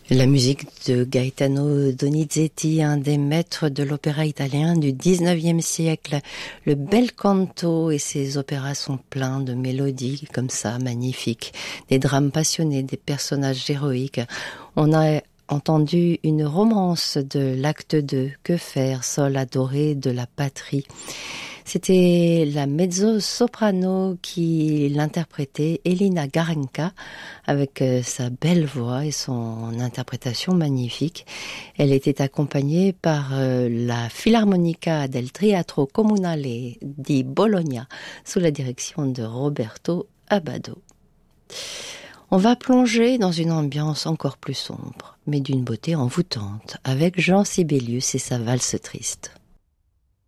La musique de Gaetano Donizetti, un des maîtres de l'opéra italien du 19e siècle. Le bel canto et ses opéras sont pleins de mélodies comme ça, magnifiques. Des drames passionnés, des personnages héroïques. On a entendu une romance de l'acte 2, Que faire, sol adoré de la patrie. C'était la mezzo-soprano qui l'interprétait, Elina Garanca, avec sa belle voix et son interprétation magnifique. Elle était accompagnée par la Filarmonica del Teatro Comunale di Bologna, sous la direction de Roberto Abbado. On va plonger dans une ambiance encore plus sombre, mais d'une beauté envoûtante, avec Jean Sibelius et sa valse triste.